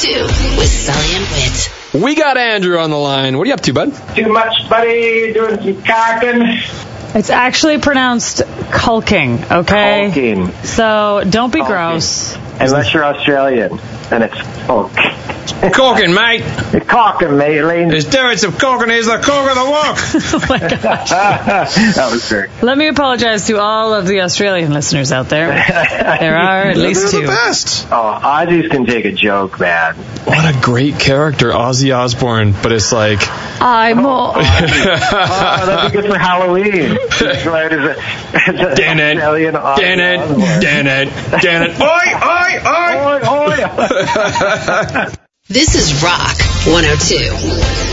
102 with Sully and Whit. We got Andrew on the line. What are you up to, bud? Too much, buddy. Doing some cocking. It's actually pronounced culking, okay? Culking. So don't be gross. Unless you're Australian, then it's culk. Corking, mate. You're cocking, mate. He's doing some corking. He's the cork of the walk. Oh, my gosh. That was great. Let me apologize to all of the Australian listeners out there. There are at least They're two. the best. Oh, Aussies can take a joke, man. What a great character, Ozzy Osbourne. But it's like... I'm Oh, that'd be good for Halloween. That's right. Dan it. Oi, oi, oi. This is Rock 102.